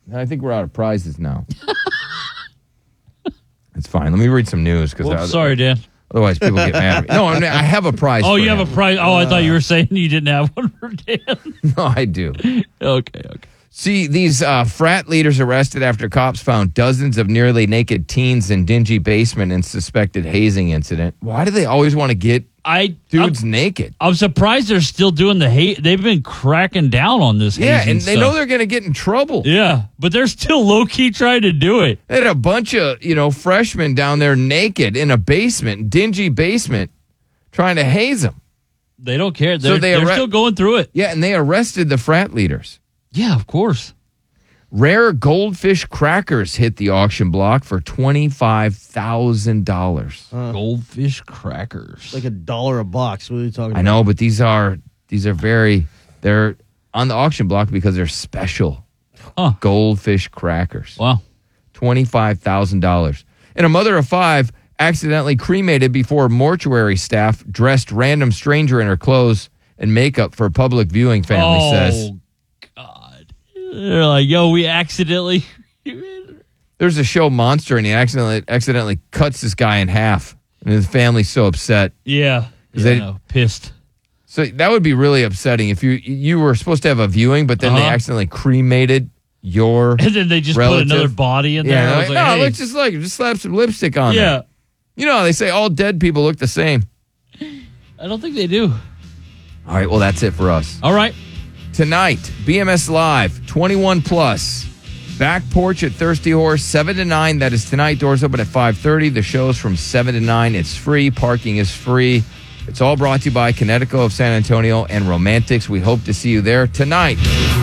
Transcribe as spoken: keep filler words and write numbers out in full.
I think we're out of prizes now. It's fine. Let me read some news. Well, sorry, Dan. Otherwise, people get mad at me. No, I, mean, I have a prize. Oh, for you him. have a prize. Oh, I thought you were saying you didn't have one for Dan. No, I do. Okay, okay. See, these uh, frat leaders arrested after cops found dozens of nearly naked teens in dingy basement in suspected hazing incident. Why do they always want to get I dudes I'm, naked? I'm surprised they're still doing the hate. They've been cracking down on this. Yeah, hazing and they stuff. know they're going to get in trouble. Yeah, but they're still low key trying to do it. They had a bunch of you know freshmen down there naked in a basement, dingy basement, trying to haze them. They don't care. They're, So they they're arre- still going through it. Yeah, and they arrested the frat leaders. Yeah, of course. Rare goldfish crackers hit the auction block for twenty-five thousand dollars. Uh, Goldfish crackers. like a dollar a box. What are you talking about? I know, but these are these are very they're on the auction block because they're special. Huh. Goldfish crackers. Wow. twenty-five thousand dollars. And a mother of five accidentally cremated before mortuary staff dressed random stranger in her clothes and makeup for public viewing, family oh, says. God. They're like, yo, we accidentally. There's a show Monster, and he accidentally accidentally cuts this guy in half. And his family's so upset. Yeah. Is yeah they- no, pissed. So that would be really upsetting if you you were supposed to have a viewing, but then they Uh-huh. accidentally cremated your And then they just relative. put another body in there. Yeah, I like, was no, like, hey. let's just like just slap some lipstick on yeah. there. You know how they say all dead people look the same. I don't think they do. All right, well that's it for us. All right. Tonight, B M S Live, twenty-one plus. Back Porch at Thirsty Horse, seven to nine. That is tonight. Doors open at five thirty. The show's from seven to nine. It's free. Parking is free. It's all brought to you by Connecticut of San Antonio and Romantics. We hope to see you there tonight.